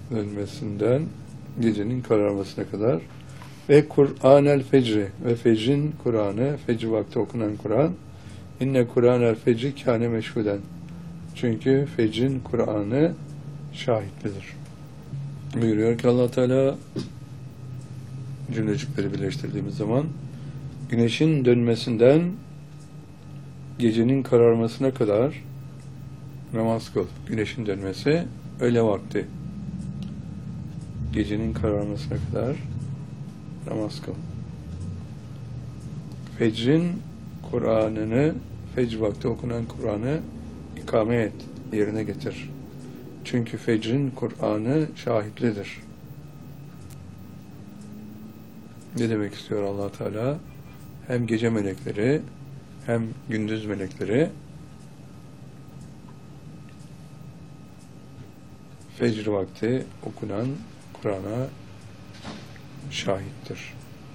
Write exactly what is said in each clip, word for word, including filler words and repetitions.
dönmesinden gecenin kararmasına kadar ve Kur'anel fecri ve fecrin Kur'an'ı, fecr vakti okunan Kur'an, inne Kur'anel fecri kâne meşhuden, çünkü fecrin Kur'an'ı şahitlidir. Buyuruyor ki Allah Teala, cümlecikleri birleştirdiğimiz zaman, güneşin dönmesinden gecenin kararmasına kadar namaz kıl. Güneşin dönmesi öğle vakti. Gecenin kararmasına kadar namaz kıl. Fecrin Kur'an'ını, fecr vakti okunan Kur'an'ı ikame et, yerine getir. Çünkü fecrin Kur'an'ı şahitlidir. Ne demek istiyor Allah Teala? Hem gece melekleri, hem gündüz melekleri fecr vakti okunan Kur'an'a şahittir.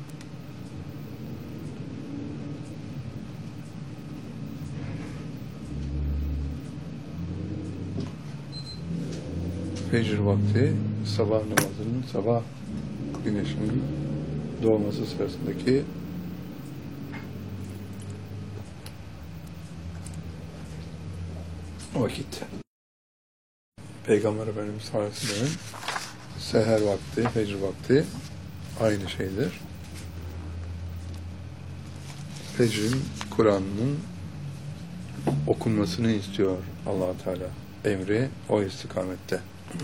Fecr vakti sabah namazının, sabah güneşinin doğması sırasındaki vakit. Peygamber Efendimiz sallallahu aleyhi ve sellem'in seher vakti, fecr vakti aynı şeydir. Fecrin Kur'an'ın okunmasını istiyor Allah Teala. Emri o istikamette.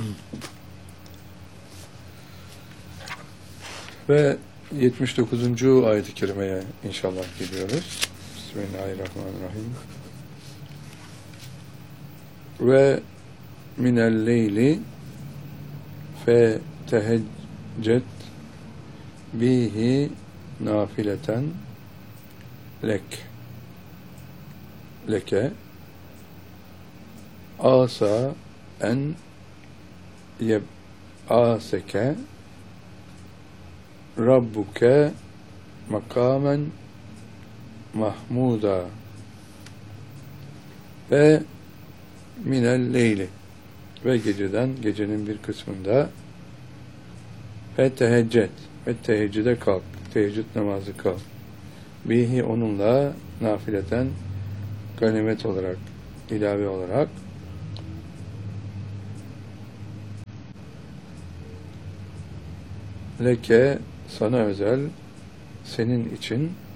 Ve yetmiş dokuzuncu ayet-i kerimeye inşallah geliyoruz. Bismillahirrahmanirrahim. Ve minel leyli fe teheccet bihi nafileten lek leke asa en yeb aseke rabbuke makamen mahmuda ve minel leyli ve geceden, gecenin bir kısmında ve teheccet ve teheccüde kalk, teheccüd namazı kal. Bihi onunla nafileten, ganimet olarak, ilave olarak leke sana özel, senin için